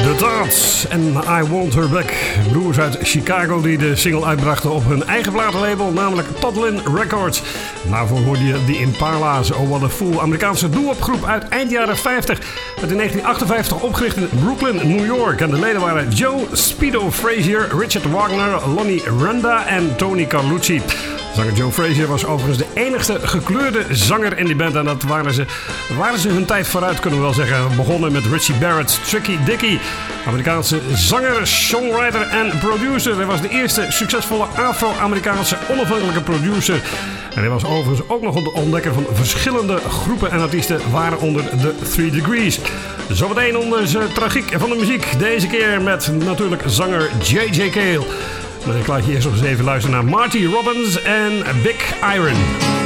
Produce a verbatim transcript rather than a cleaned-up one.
The Tots en I Want Her Back. Broers uit Chicago die de single uitbrachten op hun eigen platenlabel, namelijk Toddlin Records. Daarvoor hoorde je The Impala's, Oh What a Fool, Amerikaanse doo-wop uit eind jaren vijftig. Werd in negentien achtenvijftig opgericht in Brooklyn, New York. En de leden waren Joe Speedo Frazier, Richard Wagner, Lonnie Randa en Tony Carlucci. Zanger Joe Frazier was overigens de enigste gekleurde zanger in die band. En dat waren ze, waren ze hun tijd vooruit, kunnen we wel zeggen. Begonnen met Richie Barrett, Tricky Dicky. Amerikaanse zanger, songwriter en producer. Hij was de eerste succesvolle Afro-Amerikaanse onafhankelijke producer. En hij was overigens ook nog de ontdekker van verschillende groepen en artiesten, waaronder de Three Degrees. Zometeen onder zijn tragiek van de muziek. Deze keer met natuurlijk zanger J J Cale. Maar ik laat je eerst nog eens even luisteren naar Marty Robbins en Big Iron.